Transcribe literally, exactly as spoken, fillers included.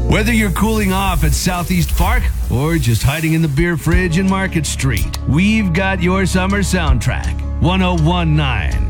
Whether you're cooling off at Southeast Park or just hiding in the beer fridge in Market Street, we've got your summer soundtrack. ten nineteen